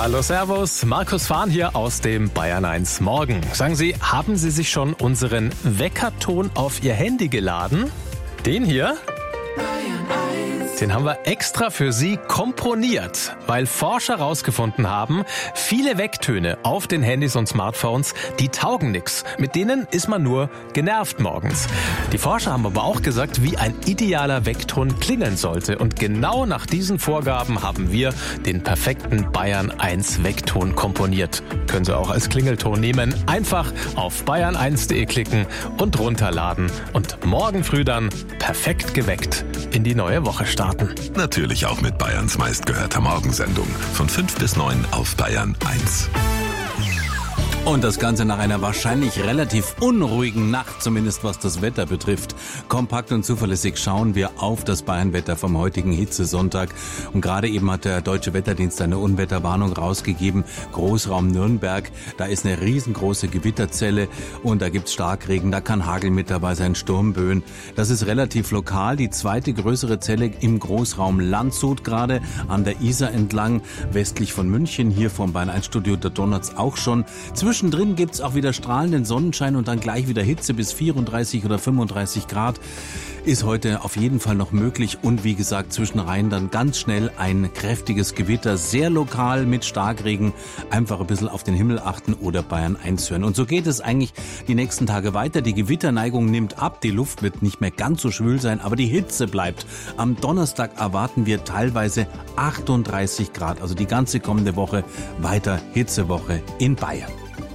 Hallo, servus. Markus Fahn hier aus dem Bayern 1 Morgen. Sagen Sie, haben Sie sich schon unseren Weckerton auf Ihr Handy geladen? Den hier? Den haben wir extra für Sie komponiert, weil Forscher herausgefunden haben, viele Wecktöne auf den Handys und Smartphones, die taugen nix. Mit denen ist man nur genervt morgens. Die Forscher haben aber auch gesagt, wie ein idealer Weckton klingeln sollte. Und genau nach diesen Vorgaben haben wir den perfekten Bayern 1 Weckton komponiert. Können Sie auch als Klingelton nehmen. Einfach auf bayern1.de klicken und runterladen. Und morgen früh dann perfekt geweckt in die neue Woche starten. Natürlich auch mit Bayerns meistgehörter Morgensendung. Von 5 bis 9 auf Bayern 1. Und das Ganze nach einer wahrscheinlich relativ unruhigen Nacht, zumindest was das Wetter betrifft. Kompakt und zuverlässig schauen wir auf das Bayernwetter vom heutigen Hitzesonntag. Und gerade eben hat der Deutsche Wetterdienst eine Unwetterwarnung rausgegeben. Großraum Nürnberg, da ist eine riesengroße Gewitterzelle und da gibt's Starkregen, da kann Hagel mit dabei sein, Sturmböen. Das ist relativ lokal. Die zweite größere Zelle im Großraum Landshut, gerade an der Isar entlang, westlich von München. Hier vom Bayern 1 Studio, da donnert's auch schon. Zwischendrin gibt's auch wieder strahlenden Sonnenschein und dann gleich wieder Hitze bis 34 oder 35 Grad. Ist heute auf jeden Fall noch möglich und wie gesagt, zwischenrein dann ganz schnell ein kräftiges Gewitter, sehr lokal mit Starkregen. Einfach ein bisschen auf den Himmel achten oder Bayern 1 hören. Und so geht es eigentlich die nächsten Tage weiter. Die Gewitterneigung nimmt ab, die Luft wird nicht mehr ganz so schwül sein, aber die Hitze bleibt. Am Donnerstag erwarten wir teilweise 38 Grad, also die ganze kommende Woche weiter Hitzewoche in Bayern.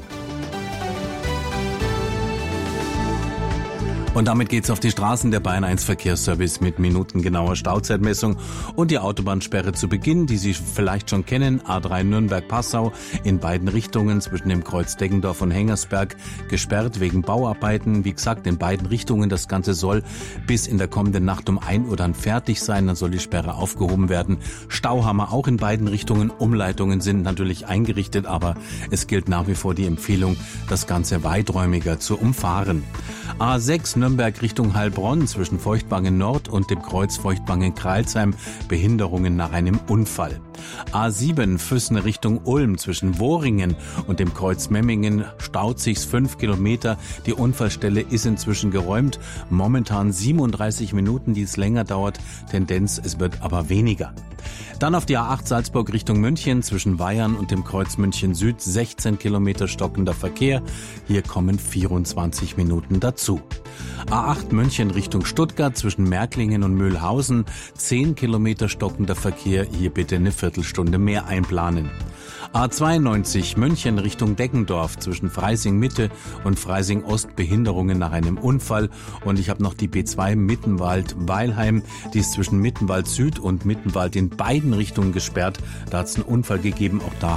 Und damit geht's auf die Straßen. Der Bayern 1 Verkehrsservice mit minutengenauer Stauzeitmessung und die Autobahnsperre zu Beginn, die Sie vielleicht schon kennen. A3 Nürnberg-Passau in beiden Richtungen zwischen dem Kreuz Deggendorf und Hengersberg gesperrt wegen Bauarbeiten. Wie gesagt, in beiden Richtungen. Das Ganze soll bis in der kommenden Nacht um 1 Uhr dann fertig sein. Dann soll die Sperre aufgehoben werden. Stau haben wir auch in beiden Richtungen. Umleitungen sind natürlich eingerichtet, aber es gilt nach wie vor die Empfehlung, das Ganze weiträumiger zu umfahren. A6 Nürnberg Richtung Heilbronn zwischen Feuchtwangen Nord und dem Kreuz Feuchtwangen-Kreilsheim, Behinderungen nach einem Unfall. A7 Füssen Richtung Ulm zwischen Wohringen und dem Kreuz Memmingen staut sich's 5 Kilometer. Die Unfallstelle ist inzwischen geräumt. Momentan 37 Minuten, die es länger dauert. Tendenz, es wird aber weniger. Dann auf die A8 Salzburg Richtung München zwischen Weyern und dem Kreuz München Süd 16 Kilometer stockender Verkehr. Hier kommen 24 Minuten dazu. A8 München Richtung Stuttgart zwischen Märklingen und Mühlhausen 10 Kilometer stockender Verkehr. Hier bitte eine Viertelstunde mehr einplanen. A92 München Richtung Deggendorf zwischen Freising Mitte und Freising Ost Behinderungen nach einem Unfall. Und ich habe noch die B2 Mittenwald-Weilheim, die ist zwischen Mittenwald Süd und Mittenwald in beiden Richtungen gesperrt. Da hat es einen Unfall gegeben, auch da